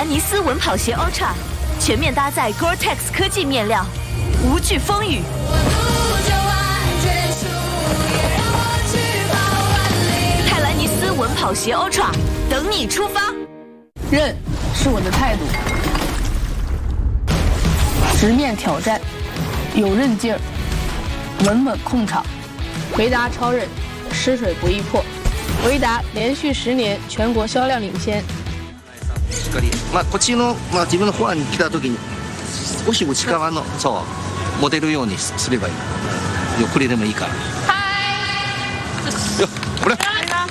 兰尼斯稳跑鞋 Ultra 全面搭载 Gore-Tex 科技面料，无惧风雨。泰兰尼斯稳跑鞋 Ultra 等你出发。 韧是我的态度，直面挑战，有韧劲儿，稳稳控场。维达超韧，湿水不易破。维达连续10年全国销量领先。 こっちの自分のフォアに来た時に少し内側のそう持てるようにすればいい。ゆっくりでもいいから。よ、これ。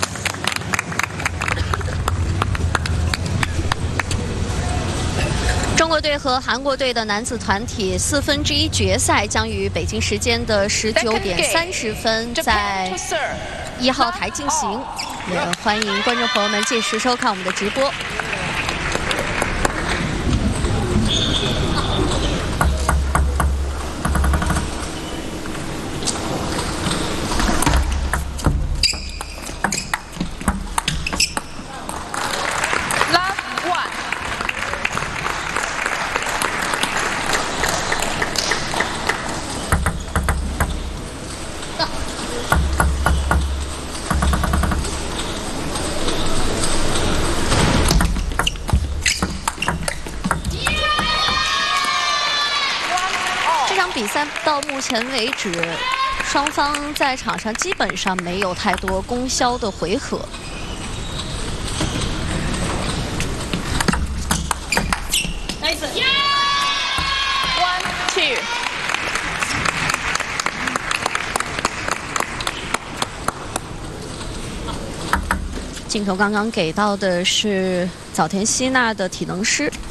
中国队和韩国队的男子团体1/4决赛将于北京时间的19点30分在1号台进行。也欢迎观众朋友们届时收看我们的直播。比赛到目前为止，双方在场上基本上没有太多攻消的回合。 Nice. 1-2。 镜头刚刚给到的是早田希娜的体能师。